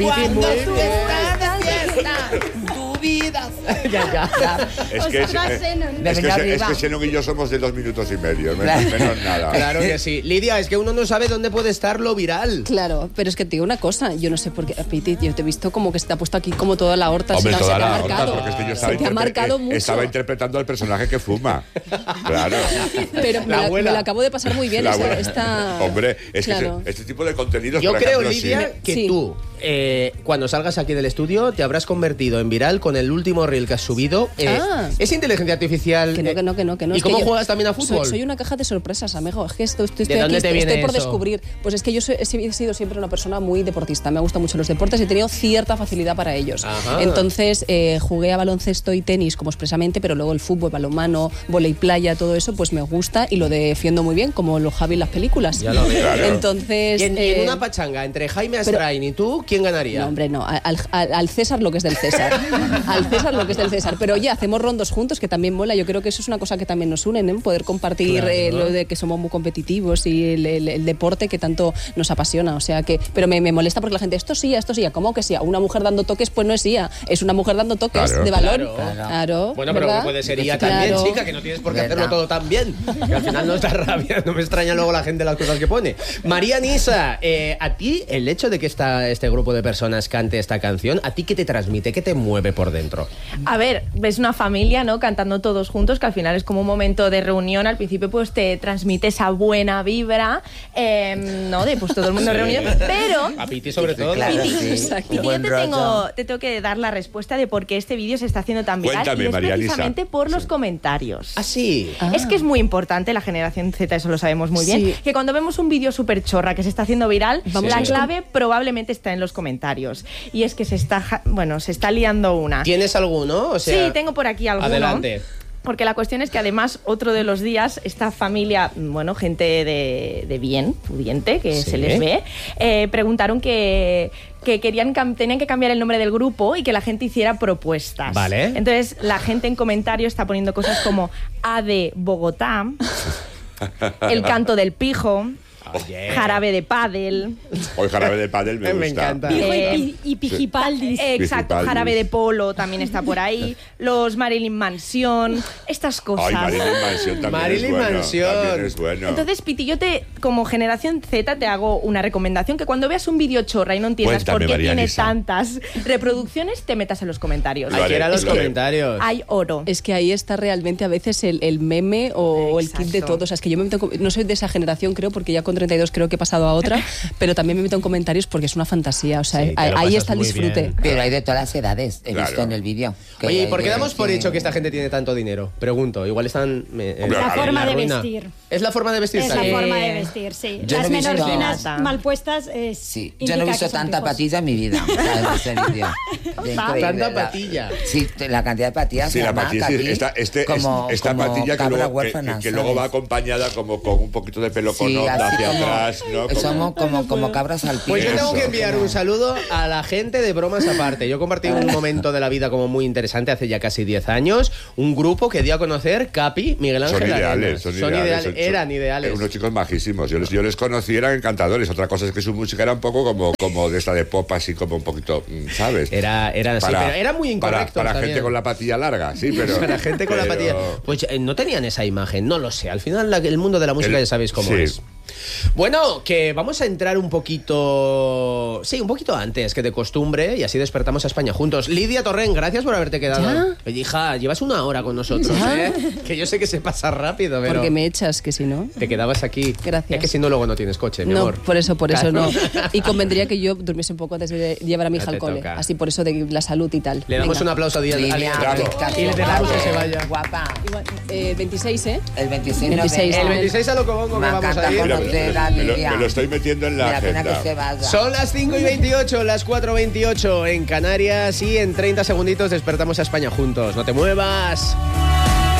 Piti, muy tú bien. estás de fiesta, tu vida. Ya. Es que Xenon y yo somos de 2 minutos y medio, menos nada. Claro que sí. Lidia, es que uno no sabe dónde puede estar lo viral. Claro, pero es que te digo una cosa, yo no sé por qué, Piti, yo te he visto como que se te ha puesto aquí como toda la horta. Hombre, se toda te ha la marcado. porque es que yo Se te ha marcado mucho. estaba interpretando al personaje que fuma. Claro. Pero me la acabo de pasar muy bien. La abuela. Esta... Hombre, es Claro. que este tipo de contenidos, Yo por creo, ejemplo, Lidia, que Sí. tú, cuando salgas aquí del estudio, te habrás convertido en viral con el último reel que has subido. ¿Es inteligencia artificial? Que no. ¿Y Es cómo que yo juegas también a fútbol? Soy una caja de sorpresas, amigo. Es que estoy ¿De dónde aquí, te viene estoy por eso? descubrir. Pues es que yo he sido siempre una persona muy deportista. Me gustan mucho los deportes y he tenido cierta facilidad para ellos. Ajá. Entonces, jugué a baloncesto y tenis como expresamente, pero luego el fútbol, balonmano, vóley playa, todo eso, pues me gusta y lo defiendo muy bien, como los Javi en las películas. Ya lo veo. Claro. Entonces... Y en una pachanga entre Jaime Astrain y tú, ¿quién ganaría? No, hombre, no. Al César lo que es del César. Al César lo que es del César. Pero oye, hacemos rondos juntos, que también mola. Yo creo que eso es una cosa que también nos une, ¿no? Poder compartir lo de que somos muy competitivos y el deporte que tanto nos apasiona. O sea que... Pero me molesta porque la gente, esto sí, ¿cómo que sí? Una mujer dando toques, pues no es IA. Es una mujer dando toques Claro. de balón. Claro. Bueno, pero ¿verdad? puede ser IA Claro. también, chica, que no tienes por qué hacerlo todo tan bien. Que al final nos da rabia, no me extraña luego la gente las cosas que pone. María Nisa, a ti el hecho de que este grupo de personas cante esta canción, ¿a ti qué te transmite? ¿Qué te mueve por dentro? A ver, ves una familia, ¿no? Cantando todos juntos, que al final es como un momento de reunión. Al principio, pues te transmite esa buena vibra, ¿no? De pues todo el mundo reunido. Pero. A Piti sobre todo. Claro, Piti, sí. Piti, yo Buen rollo. te tengo que dar la respuesta de por qué este vídeo se está haciendo tan viral. Cuéntame, y es María Lisa. precisamente por los comentarios. ¿Ah, sí? Es que es muy importante, la generación Z, eso lo sabemos muy bien, Sí. que cuando vemos un vídeo súper chorra que se está haciendo viral, Vamos la a- clave probablemente está en los comentarios. Y es que se está liando una. ¿Tienes alguno? O sea, Sí, tengo por aquí alguno. Adelante. Porque la cuestión es que además otro de los días esta familia, bueno, gente de bien, pudiente, que Sí. se les ve, preguntaron que tenían que cambiar el nombre del grupo y que la gente hiciera propuestas. Vale. Entonces la gente en comentarios está poniendo cosas como A de Bogotá, El canto del pijo, Oye. Jarabe de pádel. Hoy jarabe de pádel me gusta. encanta. Y Pijipaldis. Exacto, Pijipaldis. Jarabe de Polo también está por ahí. Los Marilyn Mansion, estas cosas. Ay, Marilyn Mansion también Marilyn es bueno. Mansion. También es bueno. Entonces, Piti, yo como generación Z te hago una recomendación, que cuando veas un vídeo chorra y no entiendas Cuéntame, por qué María tiene Lisa. tantas reproducciones, te metas en los comentarios. Lo Hay que ir a haré, los lo haré. comentarios. Hay oro. Es que ahí está realmente a veces el meme o el kit de Exacto. todo. O sea, es que yo me meto no soy de esa generación, creo, porque ya con 32 creo que he pasado a otra, pero también me meto en comentarios porque es una fantasía. O sea, Sí, te lo ahí pasas está el muy disfrute. bien. Pero hay de todas las edades, he Claro. visto en el vídeo. Que Oye, ¿y hay por qué de- damos por hecho que esta gente tiene tanto dinero? Pregunto, igual están... La en forma de ruina. vestir. ¿Es la forma de vestir? Es la también? forma de vestir, sí. Yo Las no he visto- menorquinas Nada. mal puestas Sí, yo no he visto tanta patilla patilla en mi vida, ¿sabes? Ese vídeo. De increíble, Tanta la- patilla. Sí, la cantidad de patillas. Sí, la además, patilla, sí, Katy, esta como patilla que cabra luego, huérfana, que luego va ¿sabes? acompañada como con un poquito de pelo con Sí, onda así hacia como- atrás, ¿no? Somos como cabras al Pues yo pino. tengo que Eso. enviar un saludo a la gente de Bromas Aparte. Yo compartí un momento de la vida como muy interesante hace ya casi 10 años. Un grupo que dio a conocer Capi, Miguel Ángel Son Arenas. ideales, son ideales. Eran ideales. Unos chicos majísimos. Yo les conocí, eran encantadores. Otra cosa es que su música era un poco como de esta de pop, así como un poquito, ¿sabes? Era así, pero era muy incorrecto. Para también. gente con la patilla larga, sí, pero... Para gente con la pero- patilla. Pues no tenían esa imagen, no lo sé. Al final el mundo de la música ya sabéis cómo sí. es. Bueno, que vamos a entrar un poquito... Sí, un poquito antes que de costumbre y así despertamos a España juntos. Lidia Torrent, gracias por haberte quedado. ¿Ya? Hija, llevas una hora con nosotros, ¿Ya? ¿eh? Que yo sé que se pasa rápido, pero... Porque me echas, que si no... Te quedabas aquí. Gracias. Es que si no, luego no tienes coche, mi No, amor. por eso Claro. no. Y convendría que yo durmiese un poco antes de llevar a mi Ya hija te al cole. toca. Así por eso de la salud y tal. Le damos Venga. un aplauso a Díaz. Lidia, Bravo. Y le dejamos que se vaya. Guapa. Igual, 26, ¿eh? El 26 de 26. El noviembre. 26 a Locobongo que Me vamos a encanta ir. conocer a Lidia. Me lo estoy metiendo en la Me da pena agenda. que se vaya. Son las 5:28, las 4:28 en Canarias y en 30 segunditos despertamos a España juntos. No te muevas.